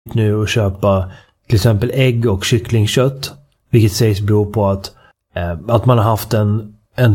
nu att köpa till exempel ägg och kycklingkött, vilket sägs bero på att man har haft en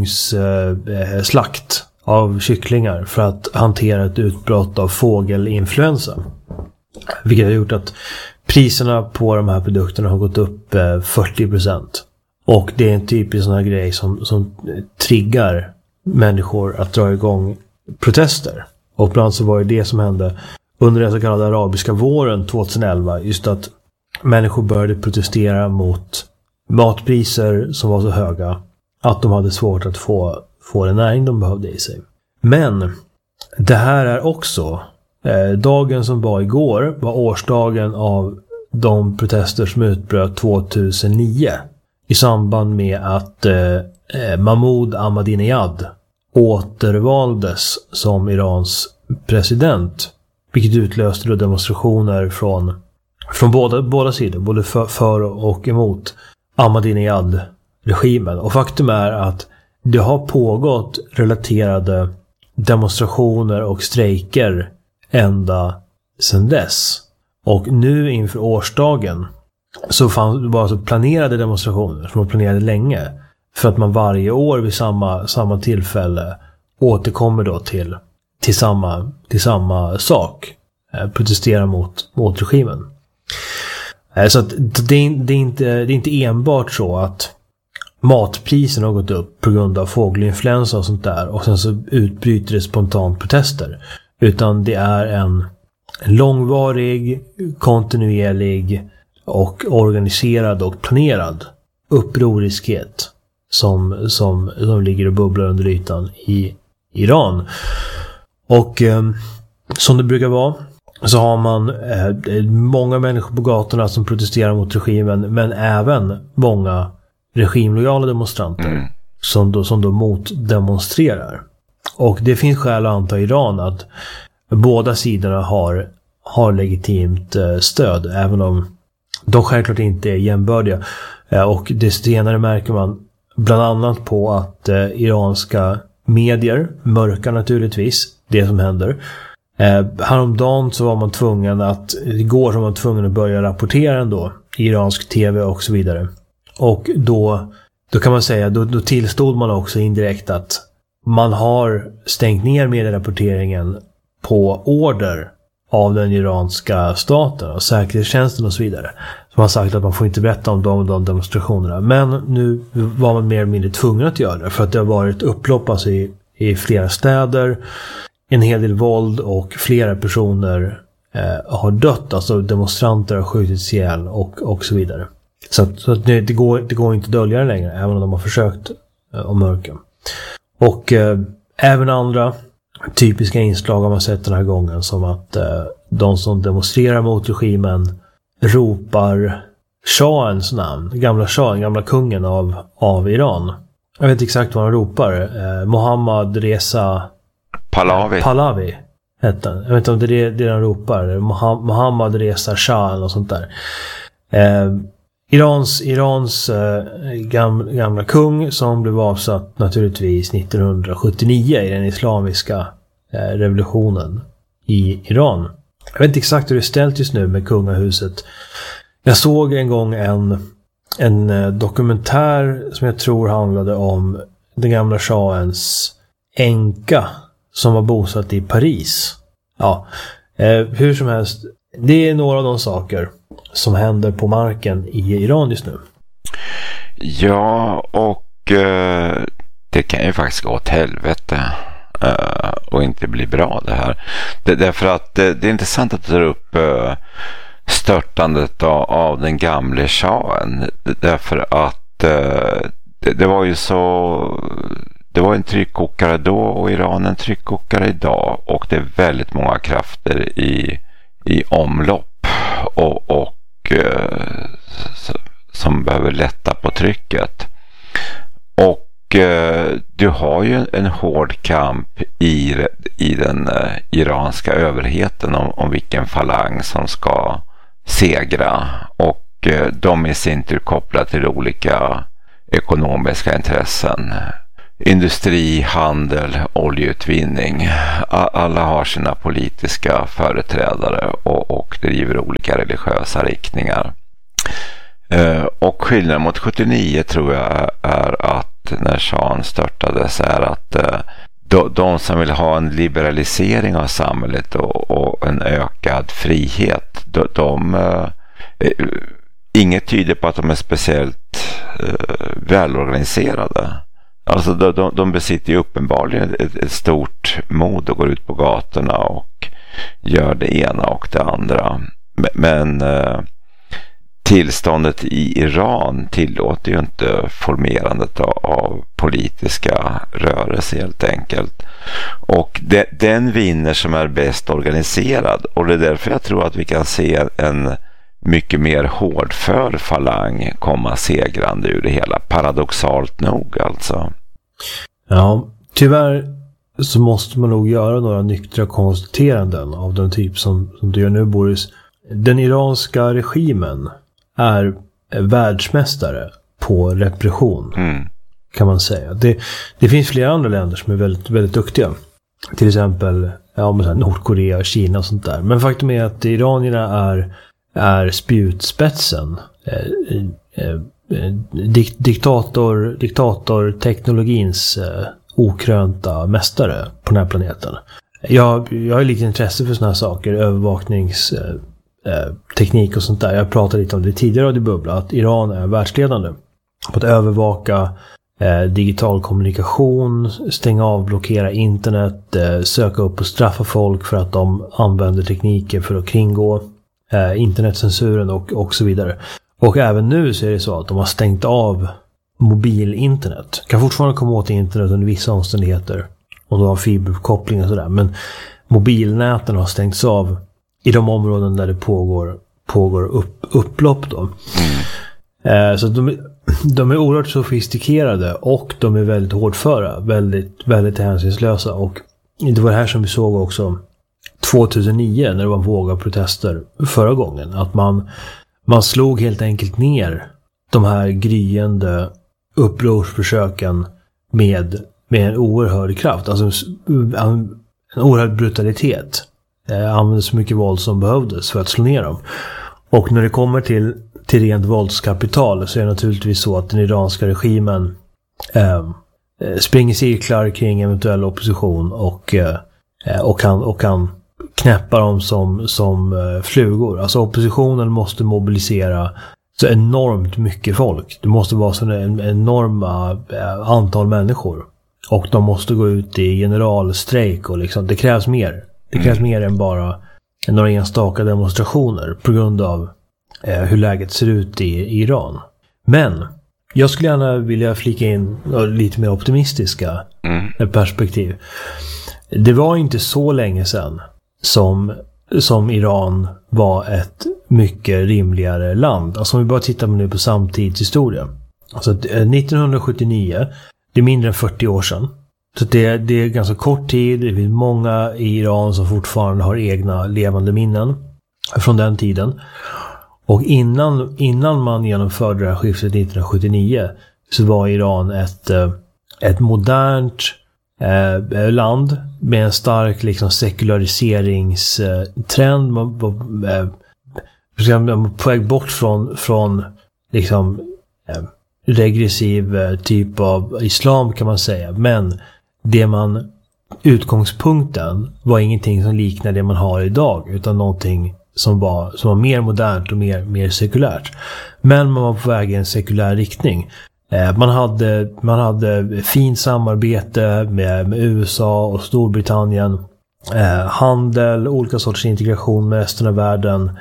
tvångsslakt av kycklingar för att hantera ett utbrott av fågelinfluensa. Vilket har gjort att priserna på de här produkterna har gått upp 40%. Och det är en typisk sån här grej som triggar människor att dra igång protester. Och bland annat så var det som hände under den så kallade arabiska våren 2011. Just att människor började protestera mot matpriser som var så höga att de hade svårt att få den näring de behövde i sig. Men det här är också dagen som var igår var årsdagen av de protester som utbröt 2009 i samband med att Mahmoud Ahmadinejad återvaldes som Irans president, vilket utlöste då demonstrationer från båda sidor, både för och emot Ahmadinejad-regimen. Och faktum är att det har pågått relaterade demonstrationer och strejker ända sedan dess. Och nu inför årsdagen så var alltså planerade demonstrationer som var planerade länge, för att man varje år vid samma tillfälle återkommer då till samma sak, protestera mot regimen. Så att det är inte enbart så att matpriserna har gått upp på grund av fågelinfluensa och sånt där och sen så utbryter det spontant protester, utan det är en långvarig, kontinuerlig och organiserad och planerad upproriskhet som ligger och bubblar under ytan i Iran. Och som det brukar vara så har man många människor på gatorna som protesterar mot regimen, men även många regimlojala demonstranter som då motdemonstrerar. Och det finns skäl att anta i Iran att båda sidorna har legitimt stöd, även om de självklart inte är jämbördiga. Och det senare märker man bland annat på att iranska medier mörkar naturligtvis det som händer. Häromdagen så var man tvungen igår var man tvungen att börja rapportera ändå i iransk tv och så vidare. Och då kan man säga, då tillstod man också indirekt att man har stängt ner medierapporteringen på order av den iranska staten och säkerhetstjänsten och så vidare. Som har sagt att man får inte berätta om de demonstrationerna. Men nu var man mer eller mindre tvungen att göra det, för att det har varit upplopp alltså i flera städer, en hel del våld och flera personer har dött, alltså demonstranter har skjutits ihjäl och så vidare. Så att det går inte att dölja det längre, även om de har försökt att mörka. Och även andra typiska inslag har man sett den här gången, som att de som demonstrerar mot regimen ropar shahens namn, gamla kungen av Iran. Jag vet inte exakt vad han ropar. Mohammad Reza Pahlavi hette han. Jag vet inte om det är det han ropar. Mohammad Reza Shah och sånt där. Irans gamla kung som blev avsatt naturligtvis 1979 i den islamiska revolutionen i Iran. Jag vet inte exakt hur det är ställt just nu med kungahuset. Jag såg en gång en dokumentär som jag tror handlade om den gamla shahens änka som var bosatt i Paris. Ja, hur som helst, det är några av de saker som händer på marken i Iran just nu. Ja, och det kan ju faktiskt gå åt helvete och inte bli bra det här. Därför att det är intressant att ta upp störtandet av den gamle shahen. Därför att det var ju så... Det var en tryckkokare då och Iran en tryckkokare idag, och det är väldigt många krafter i omlopp och som behöver lätta på trycket. Och du har ju en hård kamp i den iranska överheten om vilken falang som ska segra, och de i sin tur kopplat till olika ekonomiska intressen. industri, handel, oljeutvinning. Alla har sina politiska företrädare och driver olika religiösa riktningar. Och skillnaden mot 79 tror jag är att när shahen störtades är att de som vill ha en liberalisering av samhället och en ökad frihet, inget tyder på att de är speciellt välorganiserade. Alltså de besitter ju uppenbarligen ett stort mod och går ut på gatorna och gör det ena och det andra. Men tillståndet i Iran tillåter ju inte formerandet av politiska rörelser helt enkelt. Och den vinner som är bäst organiserad, och det är därför jag tror att vi kan se en mycket mer hårdför falang komma segrande ur det hela, paradoxalt nog alltså. Ja, tyvärr så måste man nog göra några nyktra konstateranden av den typ som du gör nu, Boris. Den iranska regimen är världsmästare på repression, kan man säga. Det finns flera andra länder som är väldigt, väldigt duktiga. Till exempel Nordkorea, Kina och sånt där. Men faktum är att iranierna är spjutspetsen. Diktatorteknologins okrönta mästare på den här planeten. Jag har lite intresse för såna här saker, övervakningsteknik och sånt där. Jag pratade lite om det tidigare i Bubbla, att Iran är världsledande på att övervaka digital kommunikation, stänga av, blockera internet, söka upp och straffa folk för att de använder tekniker för att kringgå internetcensuren och så vidare. Och även nu så är det så att de har stängt av mobilinternet. Kan fortfarande komma åt internet under vissa omständigheter och då har fiberuppkoppling och sådär. Men mobilnäten har stängts av i de områden där det pågår upplopp då. Så de är oerhört sofistikerade och de är väldigt hårdföra, väldigt, väldigt hänsynslösa. Och det var det här som vi såg också 2009 när det var våga protester förra gången. Att man slog helt enkelt ner de här gryende upprorsförsöken med en oerhörd kraft. Alltså en oerhörd brutalitet. Använde så mycket våld som behövdes för att slå ner dem. Och när det kommer till rent våldskapital så är det naturligtvis så att den iranska regimen springer cirklar kring eventuell opposition och kan knäppa dem som flugor. Alltså oppositionen måste mobilisera så enormt mycket folk. Det måste vara så en enorma antal människor. Och de måste gå ut i generalstrejk och liksom, det krävs mer. Det krävs mer än bara några enstaka demonstrationer på grund av hur läget ser ut i Iran. Men jag skulle gärna vilja flika in lite mer optimistiska perspektiv. Det var inte så länge sedan som Iran var ett mycket rimligare land. Alltså om vi bara tittar nu på samtidshistoria. Alltså 1979, det är mindre än 40 år sedan. Så det är ganska kort tid. Det finns många i Iran som fortfarande har egna levande minnen från den tiden. Och innan man genomförde det här skiftet 1979 så var Iran ett modernt land med en stark liksom sekulariseringstrend. Man var på väg bort från liksom regressiv typ av islam kan man säga. Men utgångspunkten var ingenting som liknar det man har idag, utan någonting som var mer modernt och mer sekulärt. Men man var på väg i en sekulär riktning. Man hade fint samarbete med USA och Storbritannien. Handel, olika sorters integration med resten av världen.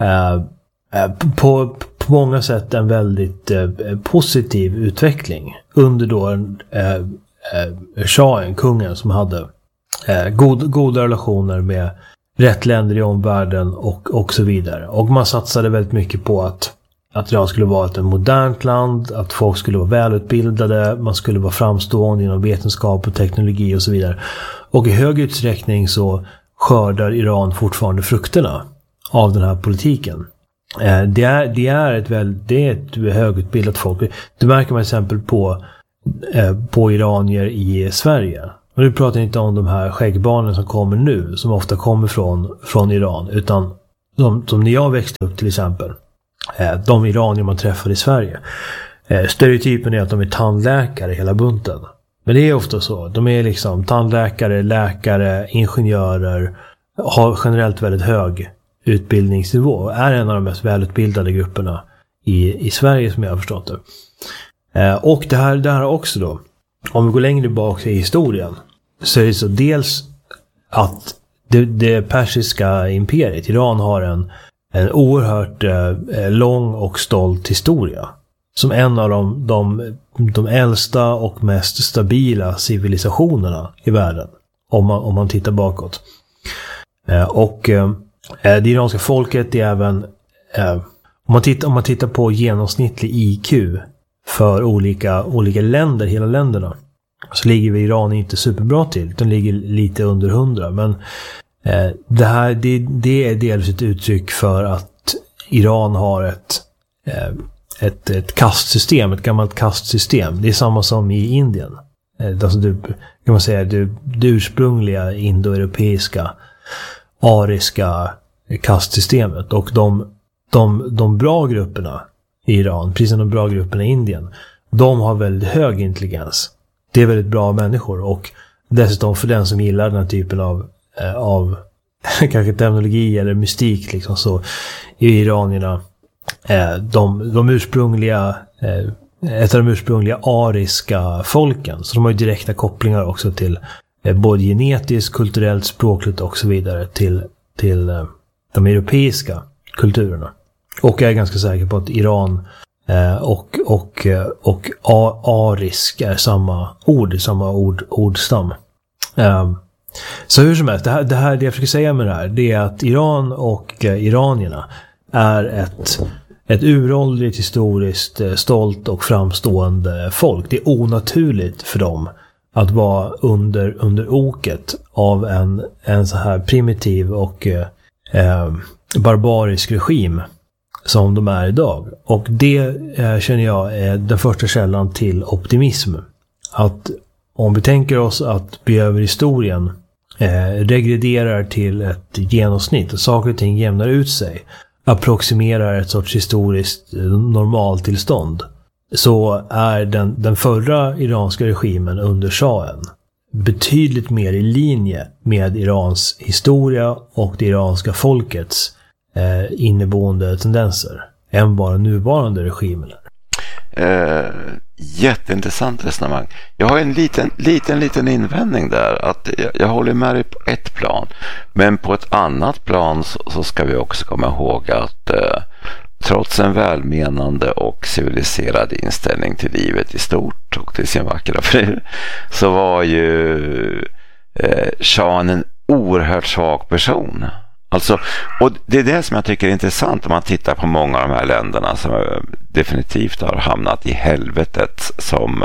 På många sätt en väldigt positiv utveckling under då shahen, kungen, som hade goda relationer med rätt länder i omvärlden och så vidare. Och man satsade väldigt mycket på att Iran skulle vara ett modernt land, att folk skulle vara välutbildade, man skulle vara framstående inom vetenskap och teknologi och så vidare. Och i hög utsträckning så skördar Iran fortfarande frukterna av den här politiken. Det är ett högutbildat folk. Det märker man exempel på på iranier i Sverige. Och nu pratar jag inte om de här skäggbarnen som kommer nu, som ofta kommer från Iran, utan som när jag växte upp till exempel, de iranier man träffar i Sverige. Stereotypen är att de är tandläkare hela bunten. Men det är ofta så. De är liksom tandläkare, läkare, ingenjörer, har generellt väldigt hög utbildningsnivå. Är en av de mest välutbildade grupperna i Sverige som jag har förstått det. Och det här också då, om vi går längre bak i historien, så är det så dels att det persiska imperiet, Iran, har en oerhört lång och stolt historia. Som en av de äldsta och mest stabila civilisationerna i världen. Om man tittar bakåt. Och det iranska folket är även, om man tittar på genomsnittlig IQ för olika länder, hela länderna, så ligger vi i Iran inte superbra till. Den ligger lite under 100. Men det är delvis ett uttryck för att Iran har ett kastsystem, ett gammalt kastsystem. Det är samma som i Indien. Alltså kan man säga det ursprungliga indoeuropeiska ariska kastsystemet. Och de bra grupperna i Iran, precis som de bra grupperna i Indien, de har väldigt hög intelligens. Det är väldigt bra människor, och dessutom för den som gillar den här typen av kanske terminologi eller mystik liksom, så är iranierna de ursprungliga ett av de ursprungliga ariska folken, så de har ju direkta kopplingar också till både genetiskt, kulturellt, språkligt och så vidare till de europeiska kulturerna. Och jag är ganska säker på att Iran och arisk är samma ordstam. Så hur som helst, det jag försöker säga med det här, det är att Iran och iranierna är ett uråldrigt, historiskt stolt och framstående folk. Det är onaturligt för dem att vara under oket av en så här primitiv och barbarisk regim som de är idag. Och det känner jag är den första källan till optimism. Att om vi tänker oss att vi över historien regrederar till ett genomsnitt och saker och ting jämnar ut sig, approximerar ett sorts historiskt normaltillstånd, så är den förra iranska regimen under shahen betydligt mer i linje med Irans historia och det iranska folkets inneboende tendenser än vad den nuvarande regimen är. Jätteintressant resonemang. Jag har en liten invändning där, att jag håller med dig på ett plan, men på ett annat plan så ska vi också komma ihåg att trots en välmenande och civiliserad inställning till livet i stort och till sin vackra fru, så var ju shahen en oerhört svag person. Alltså, och det är det som jag tycker är intressant om man tittar på många av de här länderna som definitivt har hamnat i helvetet, som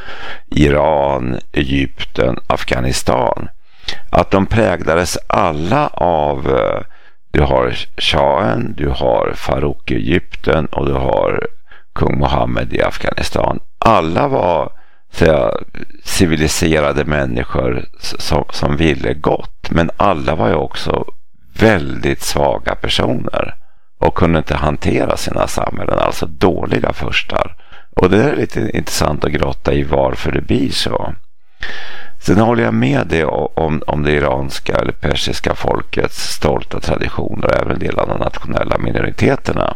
Iran, Egypten, Afghanistan. Att de präglades alla av, du har shahen, du har Farouk i Egypten och du har kung Mohammed i Afghanistan. Alla var civiliserade människor som ville gott, men alla var ju också väldigt svaga personer och kunde inte hantera sina samhällen, alltså dåliga furstar. Och det är lite intressant att grotta i varför det blir så. Sen håller jag med dig om det iranska eller persiska folkets stolta traditioner och även en del av de nationella minoriteterna.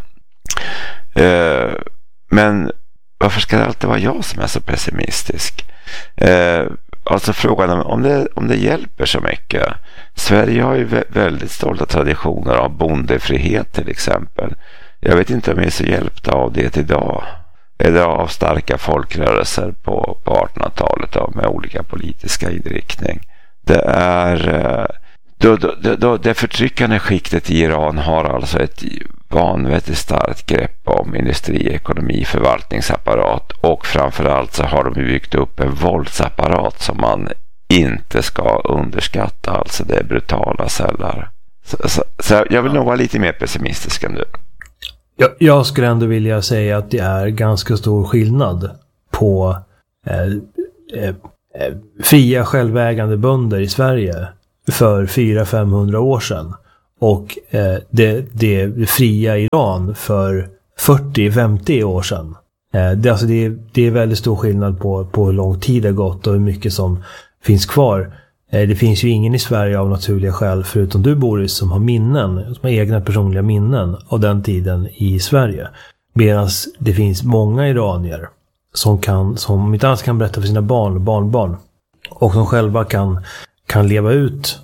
Men varför ska det alltid vara jag som är så pessimistisk? Alltså frågan om det hjälper så mycket. Sverige har ju väldigt stolta traditioner av bondefrihet till exempel. Jag vet inte om vi är så hjälpta av det idag. Eller av starka folkrörelser på 1800-talet med olika politiska inriktning. Det är det förtryckande skiktet i Iran har alltså ett vanvettigt starkt grepp om industri, ekonomi, förvaltningsapparat, och framförallt så har de byggt upp en våldsapparat som man inte ska underskatta. Alltså det är brutala celler. Så jag vill nog vara lite mer pessimistisk än du. Jag skulle ändå vilja säga att det är ganska stor skillnad på fria självägande bönder i Sverige för 400-500 år sedan och det fria Iran för 40-50 år sedan. Det är väldigt stor skillnad på hur lång tid det har gått och hur mycket som finns kvar. Det finns ju ingen i Sverige av naturliga skäl förutom du, Boris, som har minnen, som har egna personliga minnen av den tiden i Sverige. Medan det finns många iranier som inte alls kan berätta för sina barn och barnbarn och som själva kan leva ut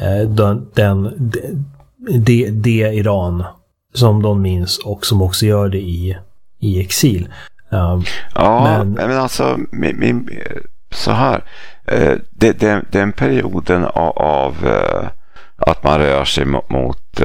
det Iran som de minns och som också gör det i exil. Men alltså så här, den perioden av att man rör sig mot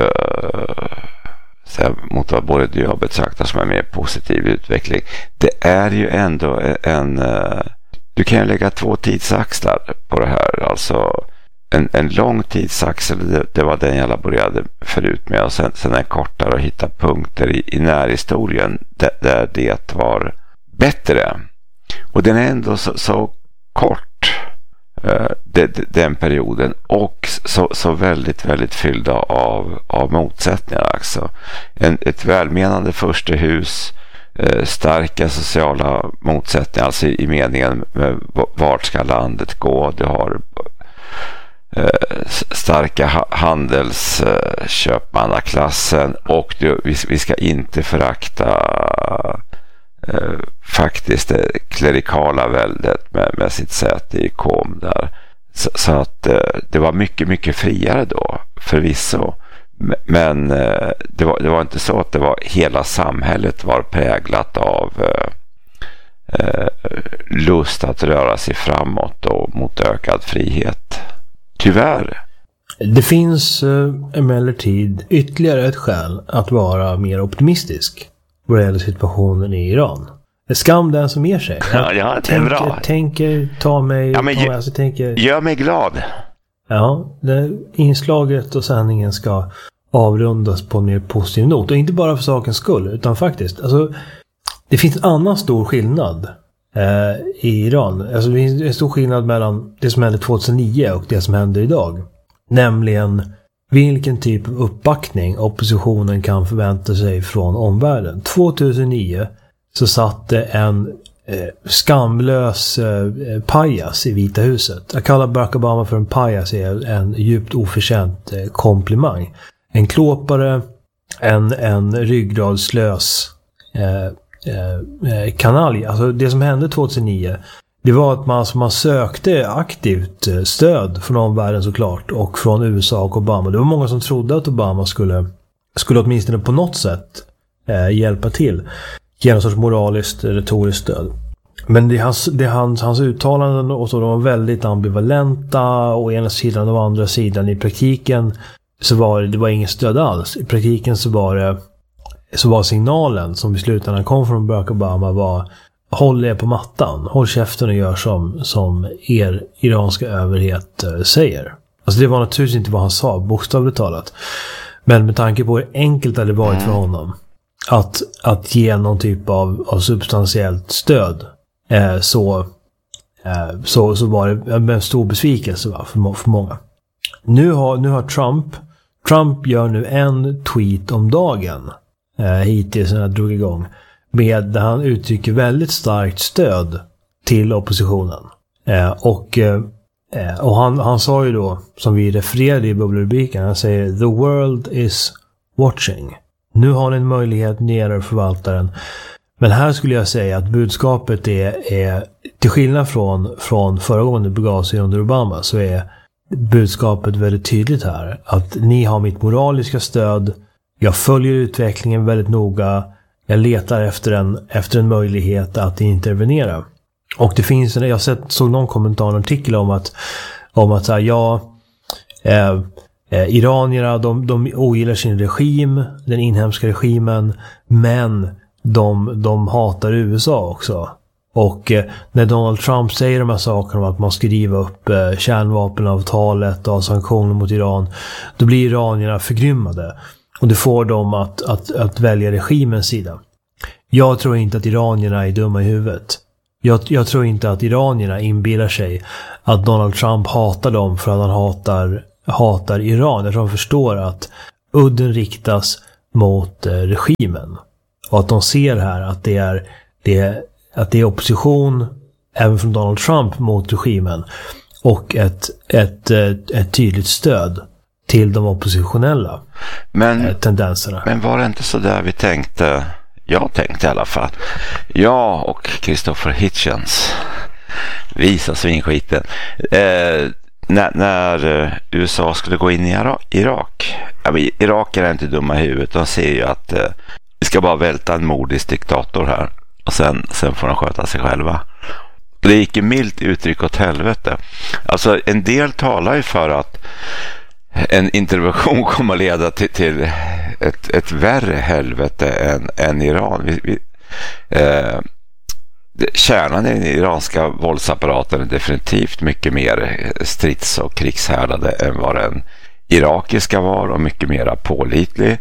vad både du har betraktat som en mer positiv utveckling, det är ju ändå du kan ju lägga 2 tidsaxlar på det här, alltså en lång tidsaxel, det var den jag laborerade förut med, och sen en kortare och hitta punkter i närhistorien där det var bättre, och den är ändå så kort, den perioden, och så väldigt, väldigt fyllda av motsättningar. Alltså ett välmenande furstehus, starka sociala motsättningar, alltså i meningen vart ska landet gå, du har starka handelsköpmannaklassen, och vi ska inte förakta faktiskt det klerikala väldet med sitt säte i Qom där. Så att det var mycket, mycket friare då, förvisso. Men det var inte så att det var hela samhället var präglat av lust att röra sig framåt och mot ökad frihet. Tyvärr. Det finns emellertid ytterligare ett skäl att vara mer optimistisk vad det gäller situationen i Iran. Skam den som ger sig. Ja, det är bra. Gör mig glad. Ja, inslaget och sändningen ska avrundas på en mer positiv not. Och inte bara för sakens skull, utan faktiskt. Alltså, det finns en annan stor skillnad i Iran. Alltså, det finns en stor skillnad mellan det som hände 2009 och det som händer idag. Nämligen vilken typ av uppbackning oppositionen kan förvänta sig från omvärlden. 2009 så satt det en skamlös pajas i Vita huset. Jag kallar Barack Obama för en pajas är en djupt oförtjänt komplimang. En klåpare, en ryggradslös kanalj. Alltså det som hände 2009, det var att man sökte aktivt stöd från omvärlden såklart, och från USA och Obama. Det var många som trodde att Obama skulle åtminstone på något sätt hjälpa till genom en sorts moraliskt, retoriskt stöd. Men hans uttalanden och så, de var väldigt ambivalenta, å ena sidan och å andra sidan. I praktiken så var inget stöd alls. I praktiken så var signalen som i slutändan kom från Barack Obama var: håll er på mattan, håll käften och gör som er iranska överhet säger. Alltså det var naturligtvis inte vad han sa, bokstavligt talat. Men med tanke på hur enkelt det varit för honom att ge någon typ av substantiellt stöd, så var det en stor besvikelse för många. Nu har Trump gör nu en tweet om dagen hittills när han drog igång, där han uttrycker väldigt starkt stöd till oppositionen. Och han sa ju då, som vi refererade i bubbelrubriken, han säger: "The world is watching." Nu har ni en möjlighet, ni är förvaltaren. Men här skulle jag säga att budskapet är till skillnad från föregående begav sig under Obama, så är budskapet väldigt tydligt här. Att ni har mitt moraliska stöd, jag följer utvecklingen väldigt noga, jag letar efter en möjlighet att intervenera. Och det finns, jag såg någon kommentar, en artikel om att så här, iranierna, de ogillar sin regim, den inhemska regimen, men de hatar USA också. Och när Donald Trump säger de här sakerna om att man ska riva upp kärnvapenavtalet och sanktioner mot Iran, då blir iranierna förgrymmade. Och det får dem att välja regimens sida. Jag tror inte att iranierna är dumma i huvudet. Jag tror inte att iranierna inbillar sig att Donald Trump hatar dem för att han hatar Iran. Jag tror de förstår att udden riktas mot regimen. Och att de ser här att det är opposition även från Donald Trump mot regimen. Och ett tydligt stöd till de oppositionella tendenserna. Men var det inte så där vi tänkte? Jag tänkte i alla fall. Jag och Christopher Hitchens visar svinskiten. När USA skulle gå in i Irak. Irak är inte dumma i huvudet. De ser ju att vi ska bara välta en mordisk diktator här. Och sen får de sköta sig själva. Det gick ju milt uttryck åt helvete. Alltså en del talar ju för att en intervention kommer att leda till ett värre helvete än Iran. Kärnan i den iranska våldsapparaten är definitivt mycket mer strids- och krigshärdade än vad den irakiska var, och mycket mer pålitlig.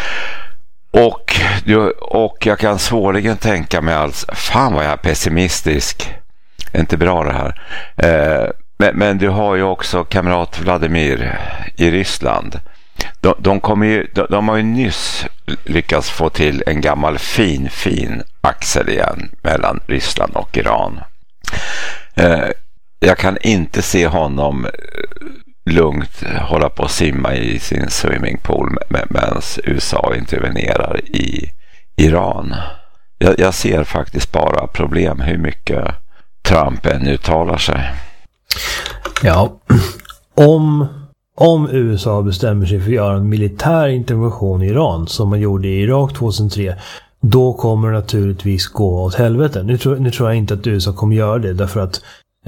Och jag kan svårligen tänka mig alls, fan vad jag är pessimistisk. Det är inte bra det här. Men du har ju också kamrat Vladimir i Ryssland. De har ju nyss lyckats få till en gammal fin axel igen mellan Ryssland och Iran. Jag kan inte se honom lugnt hålla på att simma i sin swimmingpool medan USA intervenerar i Iran. Jag ser faktiskt bara problem hur mycket Trump än uttalar sig. Ja, om USA bestämmer sig för att göra en militär intervention i Iran som man gjorde i Irak 2003, då kommer det naturligtvis gå åt helvete. Nu tror jag inte att USA kommer göra det, därför att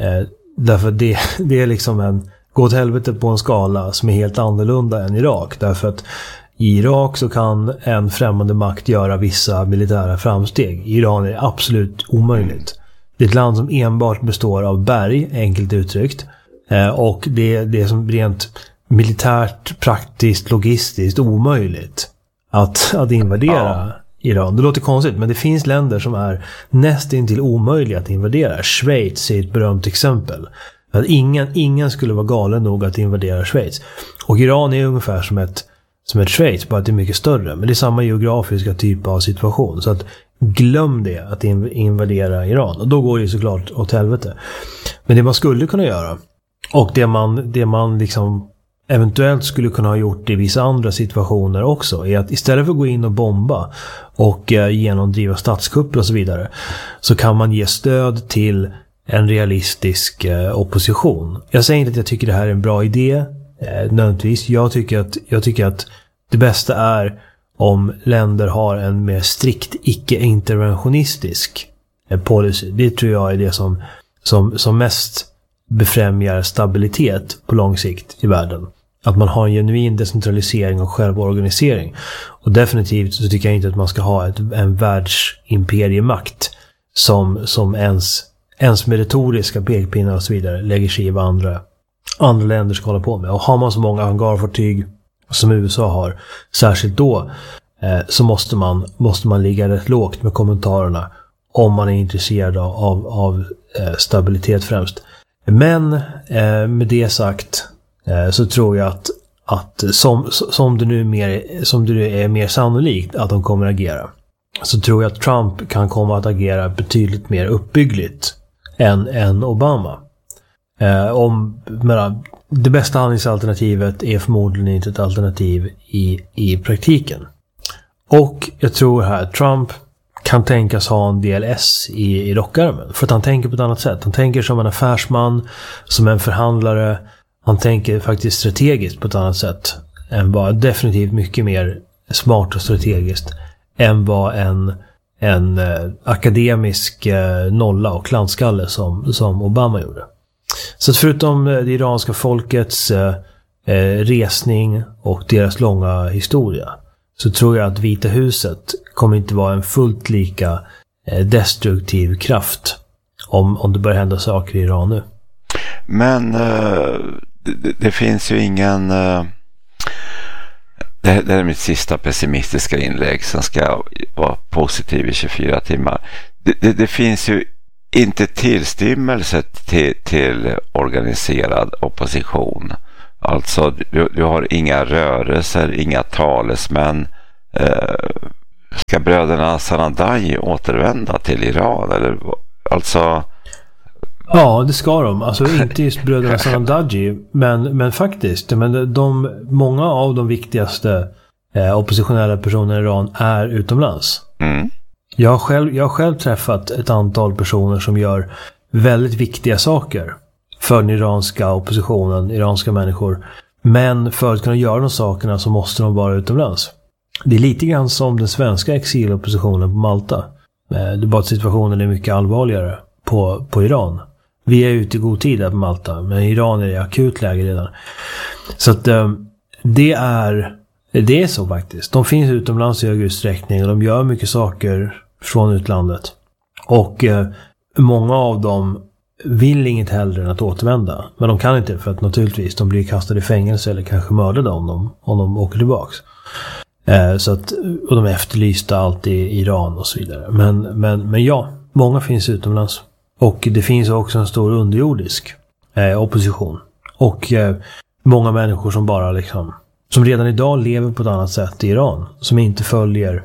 det är liksom en gå åt helvete på en skala som är helt annorlunda än Irak. Därför att i Irak så kan en främmande makt göra vissa militära framsteg. I Iran är det absolut omöjligt. Det är ett land som enbart består av berg, enkelt uttryckt. Och det är som rent militärt, praktiskt, logistiskt omöjligt att invadera Iran. Det låter konstigt, men det finns länder som är nästintill omöjliga att invadera. Schweiz är ett berömt exempel. Att ingen skulle vara galen nog att invadera Schweiz. Och Iran är ungefär som ett Schweiz, bara att det är mycket större. Men det är samma geografiska typ av situation. Så att glöm det, att invadera Iran. Och då går det såklart åt helvete. Men det man skulle kunna göra, och det man liksom eventuellt skulle kunna ha gjort i vissa andra situationer också, är att istället för att gå in och bomba och genomdriva statskupper och så vidare, så kan man ge stöd till en realistisk opposition. Jag säger inte att jag tycker det här är en bra idé nödvändigtvis. Jag tycker att det bästa är om länder har en mer strikt icke-interventionistisk policy. Det tror jag är det som mest befrämjar stabilitet på lång sikt i världen. Att man har en genuin decentralisering och självorganisering. Och definitivt så tycker jag inte att man ska ha en världsimperiemakt som ens med retoriska pekpinnar och så vidare lägger sig i vad andra länder ska hålla på med. Och har man så många hangarfartyg som USA har, särskilt då, så måste man ligga rätt lågt med kommentarerna om man är intresserad av stabilitet främst. Men med det sagt så tror jag att som det nu är mer sannolikt att de kommer att agera, så tror jag att Trump kan komma att agera betydligt mer uppbyggligt än Obama. Det bästa handlingsalternativet är förmodligen inte ett alternativ i praktiken. Och jag tror här att Trump kan tänkas ha en del i rockarmen. För att han tänker på ett annat sätt. Han tänker som en affärsman, som en förhandlare. Han tänker faktiskt strategiskt på ett annat sätt. Definitivt mycket mer smart och strategiskt än vad en akademisk nolla och klantskalle som Obama gjorde. Så att förutom det iranska folkets resning och deras långa historia, så tror jag att Vita huset kommer inte vara en fullt lika destruktiv kraft om det börjar hända saker i Iran nu. Men det finns ju ingen... Det är mitt sista pessimistiska inlägg som ska vara positiv i 24 timmar. Det finns ju inte tillstymmelse till organiserad opposition. Alltså du har inga rörelser, inga talesmän. Ska bröderna Sanandaji återvända till Iran? Eller, alltså... Ja, det ska de. Alltså inte just bröderna Sanandaji, men faktiskt. Men många av de viktigaste oppositionella personerna i Iran är utomlands. Mm. Jag har själv träffat ett antal personer som gör väldigt viktiga saker för den iranska oppositionen, iranska människor. Men för att kunna göra de sakerna så måste de vara utomlands. Det är lite grann som den svenska exiloppositionen på Malta. Det är bara att situationen är mycket allvarligare på Iran. Vi är ute i god tid här på Malta, men i Iran är det akut läge redan. Så att det är så faktiskt. De finns utomlands i hög utsträckning och de gör mycket saker från utlandet. Och många av dem vill inget hellre än att återvända. Men de kan inte, för att naturligtvis de blir kastade i fängelse eller kanske mördade om de åker tillbaks. Så att, och de efterlysta alltid i Iran och så vidare. Men ja, många finns utomlands. Och det finns också en stor underjordisk opposition. Och många människor som bara liksom, som redan idag lever på ett annat sätt i Iran. Som inte följer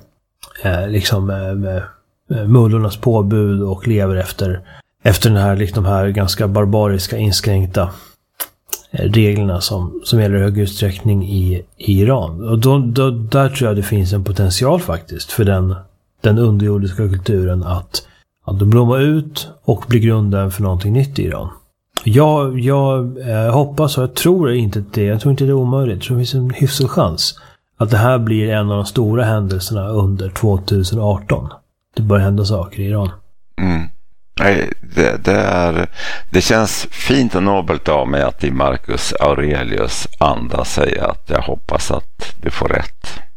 mullornas påbud och lever efter den här, liksom, de här ganska barbariska inskränkta reglerna som gäller i hög utsträckning i Iran. Och där tror jag det finns en potential faktiskt för den underjordiska kulturen att blomma ut och bli grunden för någonting nytt i Iran. Jag hoppas och jag tror inte det är omöjligt. Jag tror det finns en hyfsad chans att det här blir en av de stora händelserna under 2018. Det börjar hända saker i Iran. Mm. Nej, det känns fint och nobelt av mig att i Marcus Aurelius anda säga att jag hoppas att du får rätt.